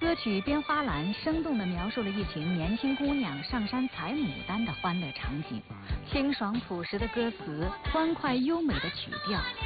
歌曲《编花篮》生动地描述了一群年轻姑娘上山采牡丹的欢乐场景，清爽朴实的歌词，欢快优美的曲调，